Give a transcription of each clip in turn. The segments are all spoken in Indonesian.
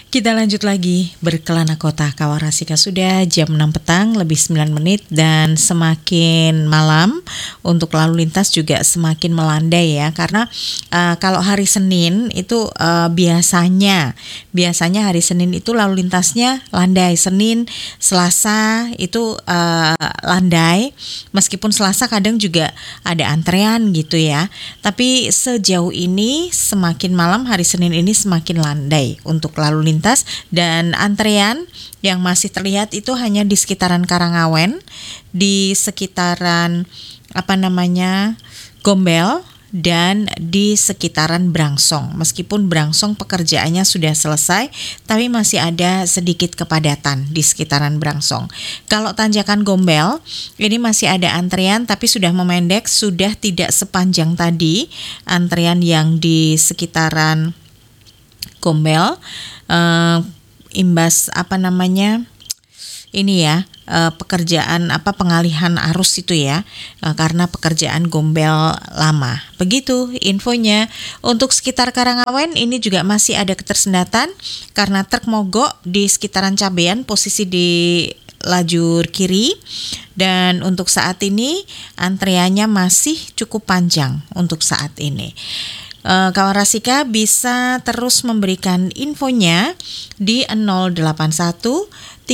Kita lanjut lagi berkelana kota Kawarasika. Sudah jam 6 petang lebih 9 menit dan semakin malam untuk lalu lintas juga semakin melandai ya. Karena kalau hari Senin itu biasanya hari Senin itu lalu lintasnya landai. Senin, Selasa itu landai. Meskipun Selasa kadang juga ada antrean gitu ya. Tapi sejauh ini semakin malam hari Senin ini semakin landai untuk lalu lintas. Dan antrean yang masih terlihat itu hanya di sekitaran Karangawen, di sekitaran Gombel, dan di sekitaran Brangsong. Meskipun Brangsong pekerjaannya sudah selesai, tapi masih ada sedikit kepadatan di sekitaran Brangsong. Kalau tanjakan Gombel, ini masih ada antrean tapi sudah memendek, sudah tidak sepanjang tadi antrean yang di sekitaran Gombel, imbas pekerjaan pengalihan arus itu ya, karena pekerjaan Gombel lama. Begitu infonya. Untuk sekitar Karangawen ini juga masih ada ketersendatan karena truk mogok di sekitaran Cabean, posisi di lajur kiri, dan untuk saat ini antreannya masih cukup panjang untuk saat ini. Kawarasika bisa terus memberikan infonya di 081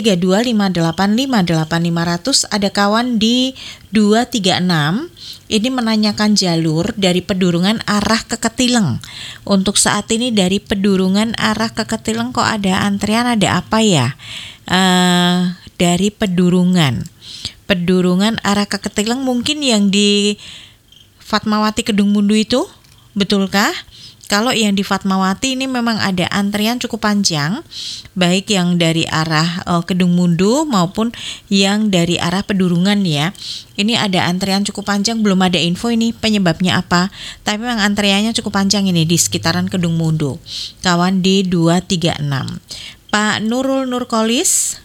3258585500. Ada kawan di 236 ini menanyakan jalur dari Pedurungan arah ke Ketileng. Untuk saat ini dari Pedurungan arah ke Ketileng kok ada antrean, ada apa ya? Dari Pedurungan arah ke Ketileng, mungkin yang di Fatmawati Kedung Mundu itu, betulkah? Kalau yang di Fatmawati ini memang ada antrian cukup panjang, baik yang dari arah Kedung Mundu maupun yang dari arah Pedurungan ya. Ini ada antrian cukup panjang, belum ada info ini penyebabnya apa. Tapi memang antriannya cukup panjang ini di sekitaran Kedung Mundu. Kawan di 236. Pak Nurul Nurkolis.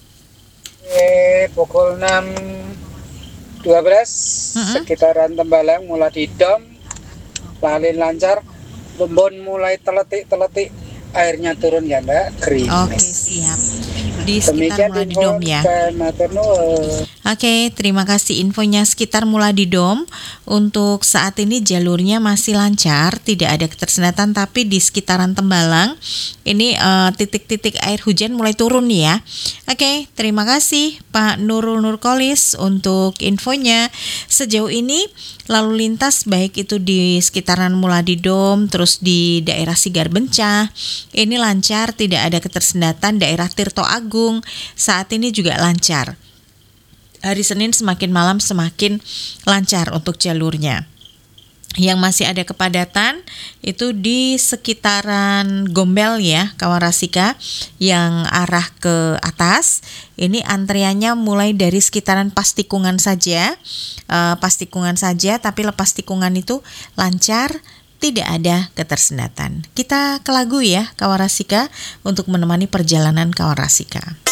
Pukul 6.12 sekitaran Tembalang mulai di Dom, lalin lancar. Bumbon mulai teletik, airnya turun ya Mbak, gerimis. Oke, siap. Di sekitar Muladidom ya. Oke, terima kasih infonya sekitar Muladidom. Untuk saat ini jalurnya masih lancar, tidak ada ketersendatan, tapi di sekitaran Tembalang ini titik-titik air hujan mulai turun ya. Oke, terima kasih Pak Nurul Nurkolis untuk infonya. Sejauh ini lalu lintas baik itu di sekitaran Muladidom, terus di daerah Sigar Bencah ini lancar, tidak ada ketersendatan. Daerah Tirto Agung saat ini juga lancar. Hari Senin semakin malam semakin lancar untuk jalurnya. Yang masih ada kepadatan itu di sekitaran Gombel ya, Kawarasika, yang arah ke atas. Ini antriannya mulai dari sekitaran Pastikungan saja, tapi lepas tikungan itu lancar, tidak ada ketersendatan. Kita ke lagu ya Kawarasika untuk menemani perjalanan Kawarasika.